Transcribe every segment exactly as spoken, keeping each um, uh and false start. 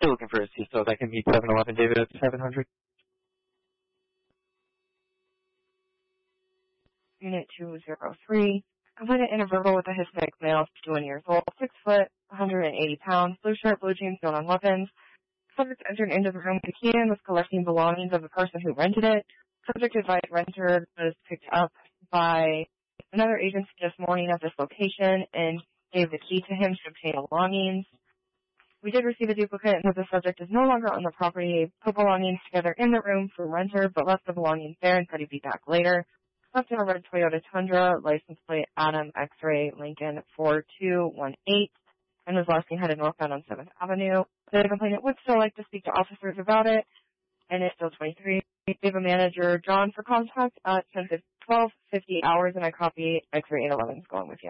Still looking for a C, so that can be seven eleven David at seven hundred. Unit two zero three. Completed interverbal with a Hispanic male, fifty-one years old, six foot, one hundred eighty pounds, blue shirt, blue jeans, no on weapons. Subject entered into the room with a key and was collecting belongings of the person who rented it. Subject advised renter was picked up by another agency this morning at this location and gave the key to him to obtain belongings. We did receive a duplicate and the subject is no longer on the property. Put belongings together in the room for renter, but left the belongings there and said he'd be back later. Left in a red Toyota Tundra, license plate Adam X-Ray Lincoln four two one eight, and was last seen headed northbound on seventh Avenue. The complainant would still like to speak to officers about it, and it's still twenty-three. We have a manager, John, for contact at twelve fifty hours, and I copy X-Ray eight eleven is going with you.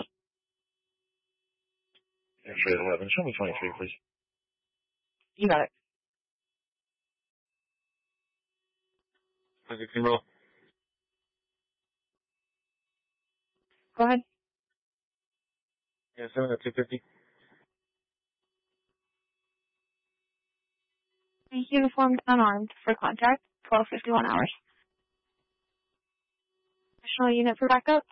X-Ray eight eleven, show me twenty-three, please. You got it. Okay, can roll. Go ahead. Yeah, seven at two fifty. Uniformed, unarmed, for contact, twelve fifty-one hours. Additional unit for backup.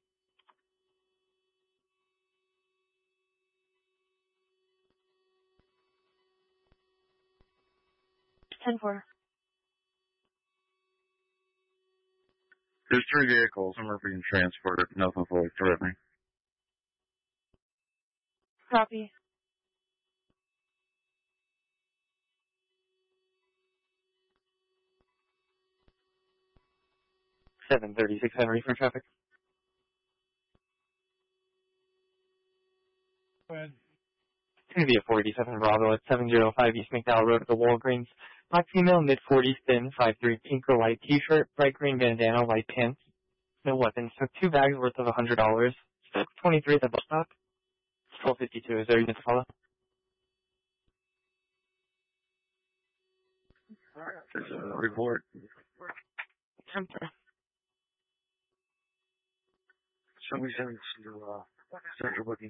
ten four. There's three vehicles. Some are being transported. Nothing fully threatening. Copy. seven thirty-six Henry for traffic. Go ahead. It's going to be a four eighty-seven Bravo at seven oh five East McDowell Road at the Walgreens. Black female, mid forties, thin, five three, pink or white t-shirt, bright green bandana, white pants. No weapons. Took two bags worth of one hundred dollars. twenty-three at the bus stop. twelve fifty-two. Is there a unit to follow? There's a report. Somebody sent us to uh, central booking.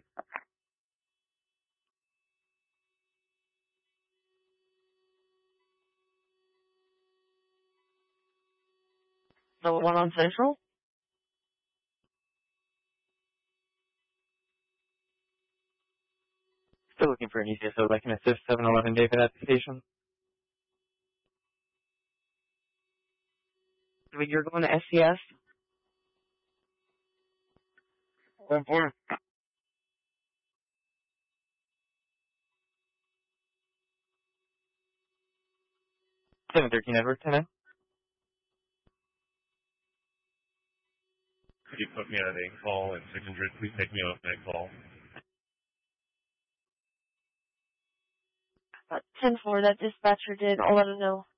The one on Central? Still looking for an E C S O that can assist seven eleven David at the station. You're going to S C S? ten four. seven thirteen Edward, ten in. Could you put me on a call at six hundred? Please take me off that call. Uh, ten four, that dispatcher did. I'll let him know.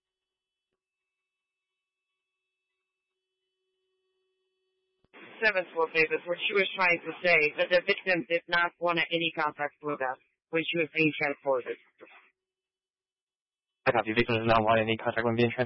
seven four, Davis, what she was trying to say, that the victim did not want any contact with us when she was being transported. I copy. Victim does not want any contact when being transported.